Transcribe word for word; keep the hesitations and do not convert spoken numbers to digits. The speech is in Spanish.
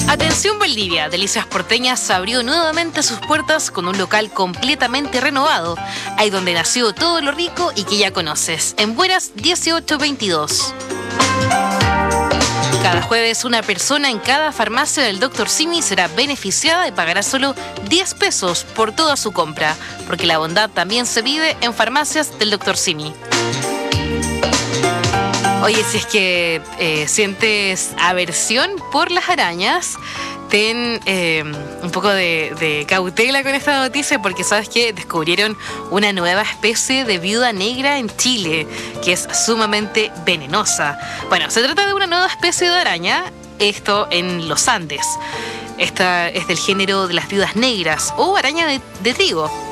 Atención Valdivia, Delicias Porteñas abrió nuevamente sus puertas con un local completamente renovado, ahí donde nació todo lo rico y que ya conoces, en Bueras dieciocho veintidós. Cada jueves una persona en cada farmacia del doctor Simi será beneficiada y pagará solo diez pesos por toda su compra, porque la bondad también se vive en farmacias del doctor Simi. Oye, si es que eh, sientes aversión por las arañas, ten eh, un poco de, de cautela con esta noticia, porque sabes que descubrieron una nueva especie de viuda negra en Chile que es sumamente venenosa. Bueno, se trata de una nueva especie de araña, esto en los Andes. Esta es del género de las viudas negras o araña de, de trigo.